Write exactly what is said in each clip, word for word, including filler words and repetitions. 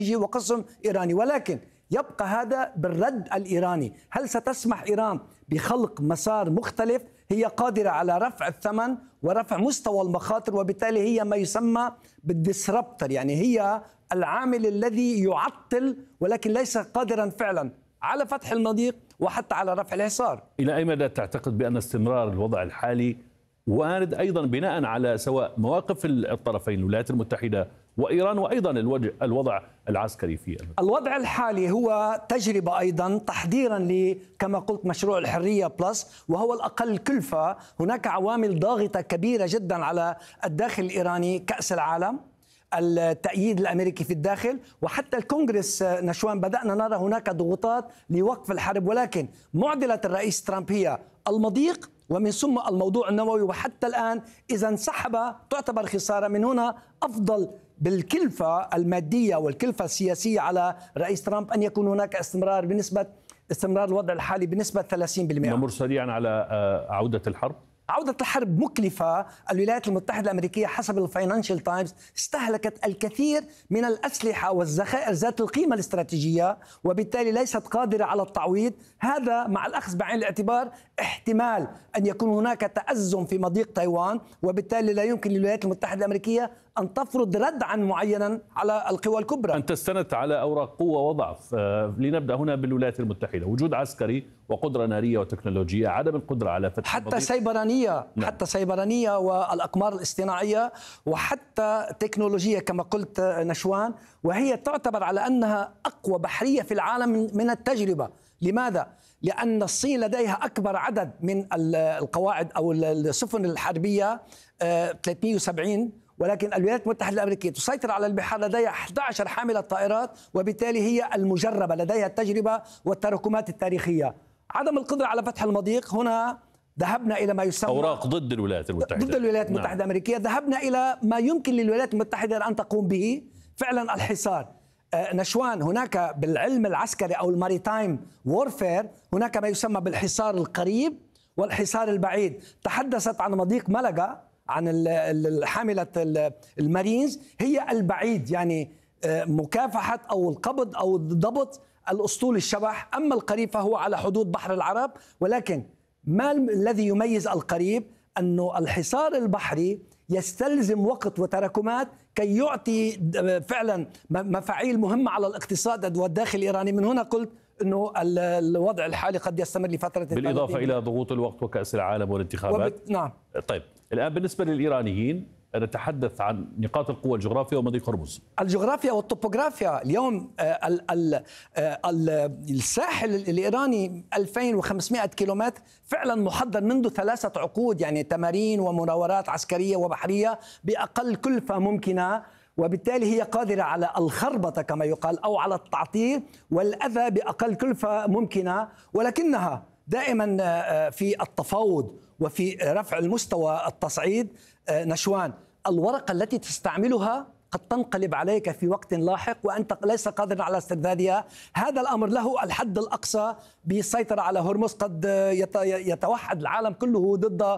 وقسم إيراني، ولكن يبقى هذا بالرد الإيراني. هل ستسمح إيران بخلق مسار مختلف؟ هي قادرة على رفع الثمن ورفع مستوى المخاطر، وبالتالي هي ما يسمى بالديسربتر، يعني هي العامل الذي يعطل ولكن ليس قادرا فعلا على فتح المضيق وحتى على رفع الحصار. إلى أي مدى تعتقد بأن استمرار الوضع الحالي وارد أيضا بناء على سواء مواقف الطرفين الولايات المتحدة وإيران وأيضا الوضع العسكري فيه؟ الوضع الحالي هو تجربة أيضا تحضيرا ل كما قلت مشروع الحرية بلس، وهو الأقل كلفة. هناك عوامل ضاغطة كبيرة جدا على الداخل الإيراني، كأس العالم، التأييد الأمريكي في الداخل، وحتى الكونغرس نشوان بدأنا نرى هناك ضغوطات لوقف الحرب. ولكن معضلة الرئيس ترامب هي المضيق ومن ثم الموضوع النووي، وحتى الآن إذا انسحب تعتبر خسارة. من هنا أفضل بالكلفة المادية والكلفة السياسية على رئيس ترامب أن يكون هناك استمرار بنسبة استمرار الوضع الحالي بنسبة ثلاثين بالمئة. نمر سريعا على عودة الحرب. عودة الحرب مكلفة. الولايات المتحدة الأمريكية حسب الفاينانشال تايمز استهلكت الكثير من الأسلحة والذخائر ذات القيمة الاستراتيجية، وبالتالي ليست قادرة على التعويض. هذا مع الأخذ بعين الاعتبار احتمال أن يكون هناك تأزم في مضيق تايوان، وبالتالي لا يمكن للولايات المتحدة الأمريكية أن تفرض ردعا معينا على القوى الكبرى. أنت استندت على أوراق قوة وضعف. لنبدأ هنا بالولايات المتحدة، وجود عسكري وقدرة نارية وتكنولوجية، عدم القدرة على فتح حتى المضيق. سيبرانية نعم. حتى سيبرانية والأقمار الاصطناعية، وحتى تكنولوجيا كما قلت نشوان، وهي تعتبر على أنها أقوى بحرية في العالم من التجربة. لماذا؟ لأن الصين لديها أكبر عدد من القواعد أو السفن الحربية ثلاثمئة وسبعين، ولكن الولايات المتحدة الأمريكية تسيطر على البحار، لديها أحد عشر حاملة طائرات، وبالتالي هي المجربة، لديها التجربة والتراكمات التاريخية. عدم القدرة على فتح المضيق، هنا ذهبنا إلى ما يسمى أوراق ضد الولايات المتحدة ضد الولايات المتحدة نعم. الأمريكية. ذهبنا إلى ما يمكن للولايات المتحدة أن تقوم به فعلا، الحصار. آه نشوان، هناك بالعلم العسكري أو الماريتايم وورفير هناك ما يسمى بالحصار القريب والحصار البعيد. تحدثت عن مضيق ملقا، عن حاملة المارينز، هي البعيد، يعني مكافحة أو القبض أو ضبط الأسطول الشبح. أما القريب فهو على حدود بحر العرب، ولكن ما الذي يميز القريب؟ أنه الحصار البحري يستلزم وقت وتراكمات كي يعطي فعلا مفاعيل مهمة على الاقتصاد والداخل الإيراني. من هنا قلت أنه الوضع الحالي قد يستمر لفترة، بالإضافة إلى ضغوط الوقت وكأس العالم والانتخابات. وبت... نعم. طيب الآن بالنسبة للإيرانيين نتحدث عن نقاط القوة الجغرافية ومضيق هرمز. الجغرافيا والطوبوغرافيا. اليوم ال ال ال الساحل الإيراني ألفين وخمسمئة كيلومتر فعلا محضر منذ ثلاثة عقود، يعني تمارين ومناورات عسكرية وبحرية بأقل كلفة ممكنة، وبالتالي هي قادرة على الخربطة كما يقال أو على التعطيل والأذى بأقل كلفة ممكنة، ولكنها دائما في التفاوض وفي رفع المستوى التصعيد. نشوان، الورقة التي تستعملها قد تنقلب عليك في وقت لاحق وأنت ليس قادر على استردادها. هذا الأمر له الحد الأقصى بالسيطرة على هرمز. قد يتوحد العالم كله ضد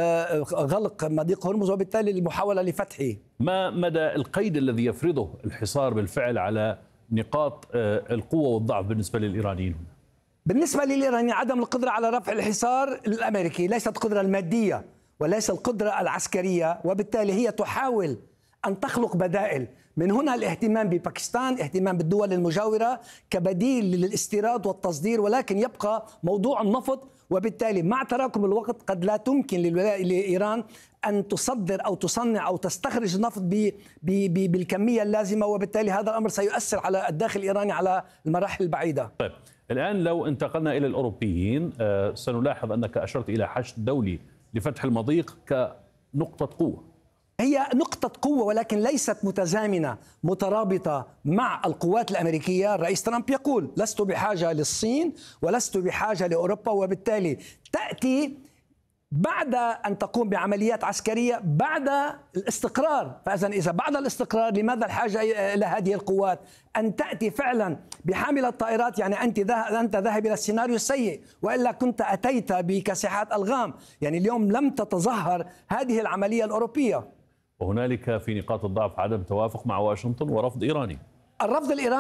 غلق مضيق هرمز وبالتالي المحاولة لفتحه. ما مدى القيد الذي يفرضه الحصار بالفعل على نقاط القوة والضعف بالنسبة للإيرانيين؟ بالنسبة للإيرانيين عدم القدرة على رفع الحصار الأمريكي، ليست القدرة المادية وليس القدرة العسكرية، وبالتالي هي تحاول أن تخلق بدائل. من هنا الاهتمام بباكستان، اهتمام بالدول المجاورة كبديل للاستيراد والتصدير، ولكن يبقى موضوع النفط، وبالتالي مع تراكم الوقت قد لا تمكن لإيران أن تصدر أو تصنع أو تستخرج النفط بالكمية اللازمة، وبالتالي هذا الأمر سيؤثر على الداخل الإيراني على المراحل البعيدة. طيب الآن لو انتقلنا إلى الأوروبيين، سنلاحظ أنك أشرت إلى حشد دولي لفتح المضيق كنقطة قوة. هي نقطة قوة ولكن ليست متزامنة مترابطة مع القوات الأمريكية. الرئيس ترامب يقول لست بحاجة للصين ولست بحاجة لأوروبا، وبالتالي تأتي بعد أن تقوم بعمليات عسكرية بعد الاستقرار. فإذا إذا بعد الاستقرار لماذا الحاجة إلى هذه القوات؟ أن تأتي فعلا بحاملة الطائرات، يعني أنت أنت ذاهب إلى السيناريو السيء، وإلا كنت أتيت بكاسحات ألغام. يعني اليوم لم تتظاهر هذه العملية الأوروبية. وهنالك في نقاط الضعف عدم توافق مع واشنطن ورفض إيراني. الرفض الإيراني